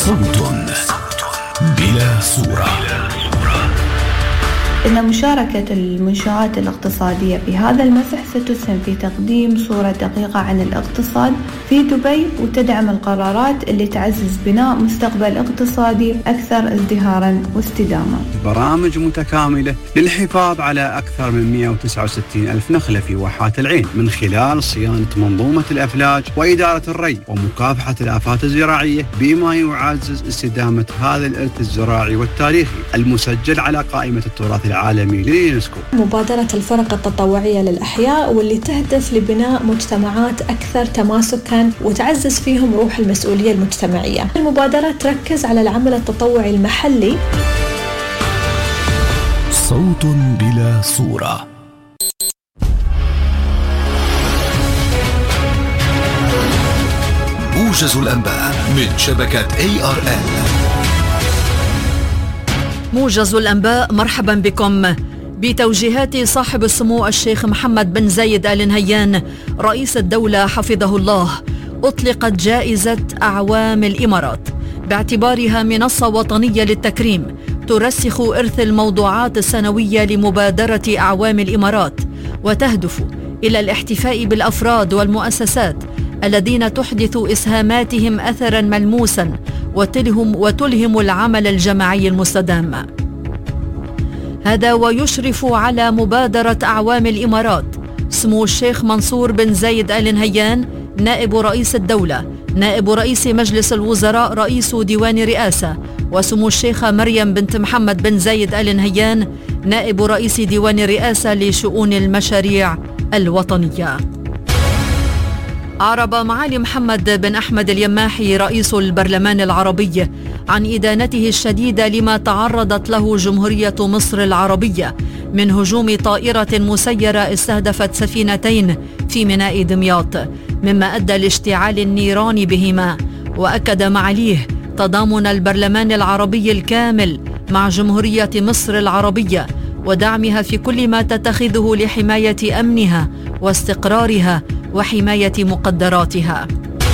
صوت بلا صورة. إن مشاركة المنشآت الاقتصادية في هذا المسح ستسهم في تقديم صورة دقيقة عن الاقتصاد في دبي، وتدعم القرارات اللي تعزز بناء مستقبل اقتصادي أكثر ازدهاراً واستدامة. برامج متكاملة للحفاظ على أكثر من 169 ألف نخلة في واحات العين من خلال صيانة منظومة الأفلاج وإدارة الري ومكافحة الآفات الزراعية، بما يعزز استدامة هذا الإرث الزراعي والتاريخي المسجل على قائمة التراث العالمي لليونسكو. مبادرة الفرق التطوعية للأحياء واللي تهدف لبناء مجتمعات أكثر تماسكاً وتعزز فيهم روح المسؤولية المجتمعية. المبادرة تركز على العمل التطوعي المحلي. صوت بلا صورة. موجز الأنباء من شبكة ARN. موجز الأنباء، مرحبا بكم. بتوجيهات صاحب السمو الشيخ محمد بن زايد آل نهيان رئيس الدولة حفظه الله، أطلقت جائزة أعوام الإمارات باعتبارها منصة وطنية للتكريم ترسخ إرث الموضوعات السنوية لمبادرة أعوام الإمارات، وتهدف إلى الاحتفاء بالأفراد والمؤسسات الذين تحدث إسهاماتهم أثرا ملموسا وتلهم العمل الجماعي المستدام. هذا ويشرف على مبادرة أعوام الإمارات سمو الشيخ منصور بن زايد آل نهيان نائب رئيس الدولة، نائب رئيس مجلس الوزراء، رئيس ديوان رئاسة، وسمو الشيخة مريم بنت محمد بن زايد آل نهيان نائب رئيس ديوان رئاسة لشؤون المشاريع الوطنية. أعرب معالي محمد بن أحمد اليماحي رئيس البرلمان العربي عن إدانته الشديدة لما تعرضت له جمهورية مصر العربية من هجوم طائرة مسيرة استهدفت سفينتين في ميناء دمياط، مما أدى لاشتعال النيران بهما. وأكد معاليه تضامن البرلمان العربي الكامل مع جمهورية مصر العربية ودعمها في كل ما تتخذه لحماية أمنها واستقرارها وحماية مقدراتها.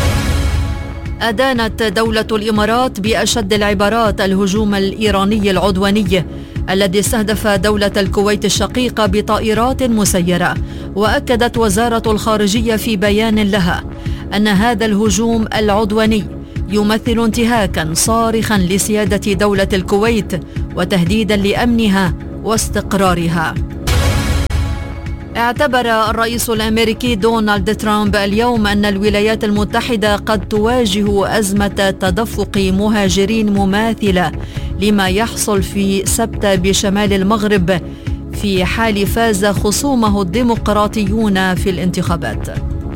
أدانت دولة الإمارات بأشد العبارات الهجوم الإيراني العدواني الذي استهدف دولة الكويت الشقيقة بطائرات مسيرة. وأكدت وزارة الخارجية في بيان لها أن هذا الهجوم العدواني يمثل انتهاكا صارخا لسيادة دولة الكويت وتهديدا لأمنها واستقرارها. اعتبر الرئيس الأمريكي دونالد ترامب اليوم أن الولايات المتحدة قد تواجه أزمة تدفق مهاجرين مماثلة لما يحصل في سبتة بشمال المغرب في حال فاز خصومه الديمقراطيون في الانتخابات.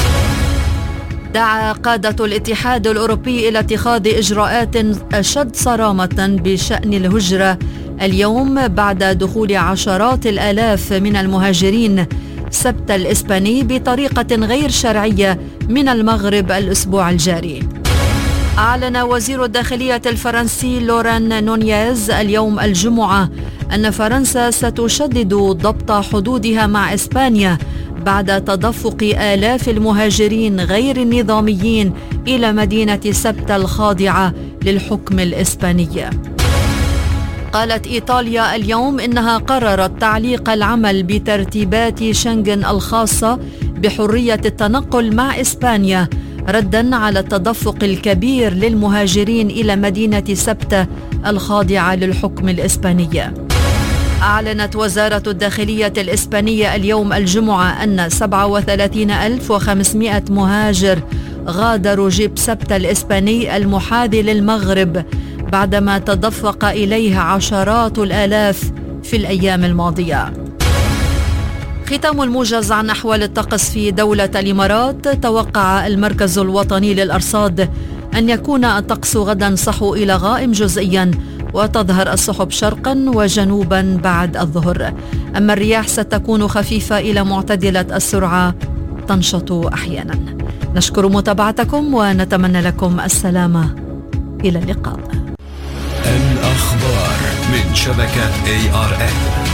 دعا قادة الاتحاد الأوروبي إلى اتخاذ إجراءات أشد صرامة بشأن الهجرة اليوم بعد دخول عشرات الآلاف من المهاجرين سبت الإسباني بطريقة غير شرعية من المغرب الأسبوع الجاري. أعلن وزير الداخلية الفرنسي لوران نونيز اليوم الجمعة أن فرنسا ستشدد ضبط حدودها مع إسبانيا بعد تدفق آلاف المهاجرين غير النظاميين إلى مدينة سبتة الخاضعة للحكم الإسباني. قالت إيطاليا اليوم إنها قررت تعليق العمل بترتيبات شنغن الخاصة بحرية التنقل مع إسبانيا رداً على التدفق الكبير للمهاجرين إلى مدينة سبتة الخاضعة للحكم الإسباني. أعلنت وزارة الداخلية الإسبانية اليوم الجمعة أن 37,500 مهاجر غادروا جيب سبتة الإسباني المحاذي للمغرب بعدما تدفق إليه عشرات الآلاف في الأيام الماضية. ختام الموجز عن أحوال الطقس في دولة الإمارات. توقع المركز الوطني للأرصاد أن يكون الطقس غدا صحو إلى غائم جزئيا، وتظهر السحب شرقا وجنوبا بعد الظهر. أما الرياح ستكون خفيفة إلى معتدلة السرعة تنشط أحيانا. نشكر متابعتكم ونتمنى لكم السلامة. إلى اللقاء. الأخبار من شبكة ARN.